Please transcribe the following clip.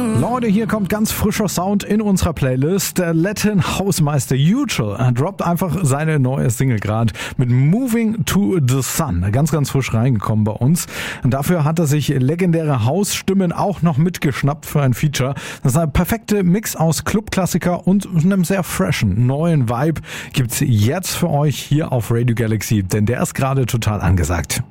Leute, hier kommt ganz frischer Sound in unserer Playlist. Der Latin Hausmeister Usual droppt einfach seine neue Single gerade mit Moving to the Sun. Ganz, ganz frisch reingekommen bei uns. Und dafür hat er sich legendäre Hausstimmen auch noch mitgeschnappt für ein Feature. Das ist ein perfekter Mix aus Clubklassiker und einem sehr freshen, neuen Vibe gibt's jetzt für euch hier auf Radio Galaxy, denn der ist gerade total angesagt.